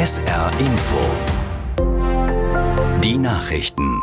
SR Info. Die Nachrichten.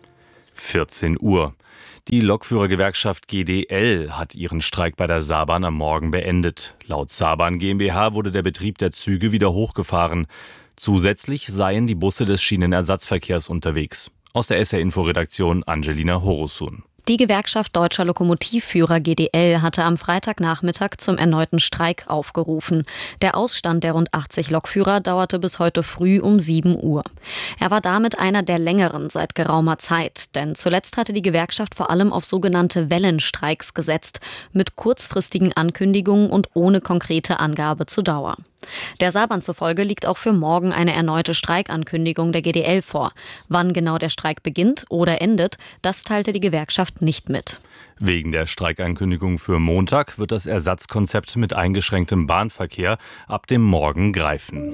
14 Uhr. Die Lokführergewerkschaft GDL hat ihren Streik bei der Saarbahn am Morgen beendet. Laut Saarbahn GmbH wurde der Betrieb der Züge wieder hochgefahren. Zusätzlich seien die Busse des Schienenersatzverkehrs unterwegs. Aus der SR Info Redaktion Angelina Horosun. Die Gewerkschaft Deutscher Lokomotivführer GDL hatte am Freitagnachmittag zum erneuten Streik aufgerufen. Der Ausstand der rund 80 Lokführer dauerte bis heute früh um 7 Uhr. Er war damit einer der längeren seit geraumer Zeit, denn zuletzt hatte die Gewerkschaft vor allem auf sogenannte Wellenstreiks gesetzt, mit kurzfristigen Ankündigungen und ohne konkrete Angabe zur Dauer. Der Saarbahn zufolge liegt auch für morgen eine erneute Streikankündigung der GDL vor. Wann genau der Streik beginnt oder endet, das teilte die Gewerkschaft nicht mit. Wegen der Streikankündigung für Montag wird das Ersatzkonzept mit eingeschränktem Bahnverkehr ab dem Morgen greifen.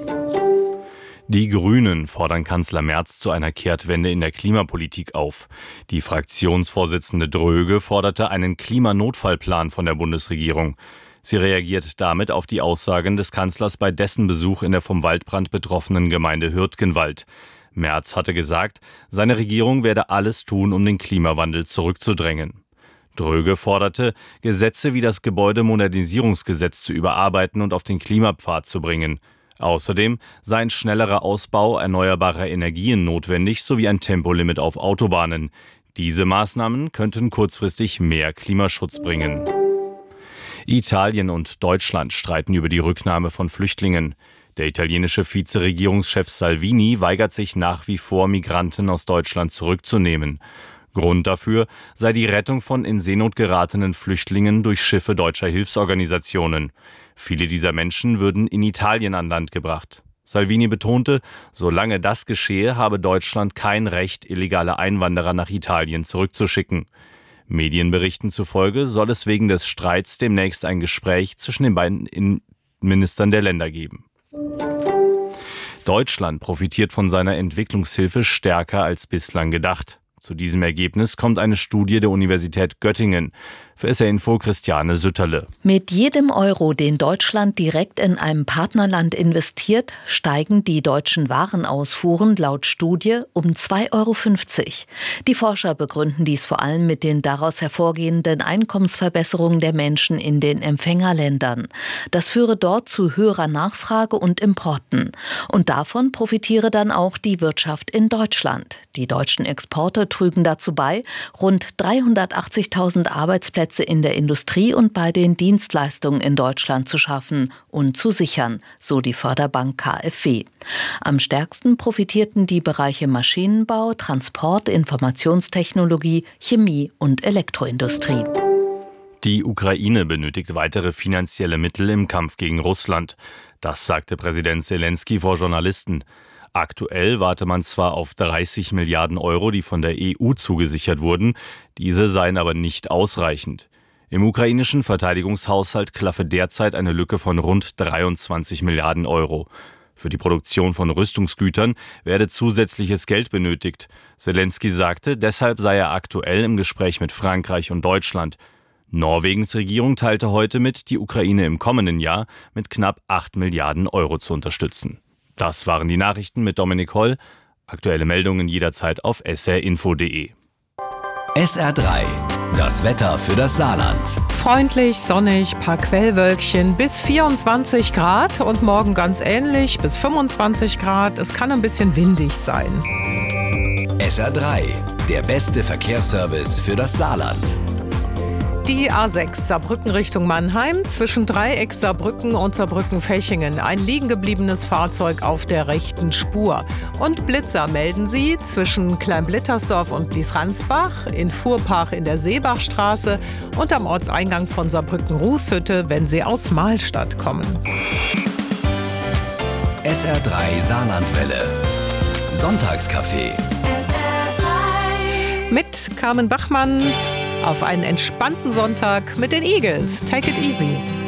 Die Grünen fordern Kanzler Merz zu einer Kehrtwende in der Klimapolitik auf. Die Fraktionsvorsitzende Dröge forderte einen Klimanotfallplan von der Bundesregierung. Sie reagiert damit auf die Aussagen des Kanzlers bei dessen Besuch in der vom Waldbrand betroffenen Gemeinde Hürtgenwald. Merz hatte gesagt, seine Regierung werde alles tun, um den Klimawandel zurückzudrängen. Dröge forderte, Gesetze wie das Gebäudemodernisierungsgesetz zu überarbeiten und auf den Klimapfad zu bringen. Außerdem sei ein schnellerer Ausbau erneuerbarer Energien notwendig sowie ein Tempolimit auf Autobahnen. Diese Maßnahmen könnten kurzfristig mehr Klimaschutz bringen. Italien und Deutschland streiten über die Rücknahme von Flüchtlingen. Der italienische Vizeregierungschef Salvini weigert sich nach wie vor, Migranten aus Deutschland zurückzunehmen. Grund dafür sei die Rettung von in Seenot geratenen Flüchtlingen durch Schiffe deutscher Hilfsorganisationen. Viele dieser Menschen würden in Italien an Land gebracht. Salvini betonte, solange das geschehe, habe Deutschland kein Recht, illegale Einwanderer nach Italien zurückzuschicken. Medienberichten zufolge soll es wegen des Streits demnächst ein Gespräch zwischen den beiden Innenministern der Länder geben. Deutschland profitiert von seiner Entwicklungshilfe stärker als bislang gedacht. Zu diesem Ergebnis kommt eine Studie der Universität Göttingen. Für SR Info Christiane Sütterle. Mit jedem Euro, den Deutschland direkt in einem Partnerland investiert, steigen die deutschen Warenausfuhren laut Studie um 2,50 Euro. Die Forscher begründen dies vor allem mit den daraus hervorgehenden Einkommensverbesserungen der Menschen in den Empfängerländern. Das führe dort zu höherer Nachfrage und Importen. Und davon profitiere dann auch die Wirtschaft in Deutschland. Die deutschen Exporte trügen dazu bei, rund 380.000 Arbeitsplätze in der Industrie und bei den Dienstleistungen in Deutschland zu schaffen und zu sichern, so die Förderbank KfW. Am stärksten profitierten die Bereiche Maschinenbau, Transport, Informationstechnologie, Chemie und Elektroindustrie. Die Ukraine benötigt weitere finanzielle Mittel im Kampf gegen Russland. Das sagte Präsident Selenskyj vor Journalisten. Aktuell warte man zwar auf 30 Milliarden Euro, die von der EU zugesichert wurden, diese seien aber nicht ausreichend. Im ukrainischen Verteidigungshaushalt klaffe derzeit eine Lücke von rund 23 Milliarden Euro. Für die Produktion von Rüstungsgütern werde zusätzliches Geld benötigt. Selenskyj sagte, deshalb sei er aktuell im Gespräch mit Frankreich und Deutschland. Norwegens Regierung teilte heute mit, die Ukraine im kommenden Jahr mit knapp 8 Milliarden Euro zu unterstützen. Das waren die Nachrichten mit Dominik Holl. Aktuelle Meldungen jederzeit auf srinfo.de. SR3, das Wetter für das Saarland. Freundlich, sonnig, paar Quellwölkchen, bis 24 Grad und morgen ganz ähnlich, bis 25 Grad. Es kann ein bisschen windig sein. SR3, der beste Verkehrsservice für das Saarland. Die A6 Saarbrücken Richtung Mannheim, zwischen Dreieck Saarbrücken und Saarbrücken-Fechingen. Ein liegen gebliebenes Fahrzeug auf der rechten Spur. Und Blitzer melden sie zwischen Kleinblittersdorf und Bliesransbach, in Fuhrpach in der Seebachstraße und am Ortseingang von Saarbrücken-Rußhütte, wenn sie aus Mahlstadt kommen. SR3 Saarlandwelle. Sonntagscafé. Mit Carmen Bachmann auf einen entspannten Sonntag mit den Eagles. Take it easy.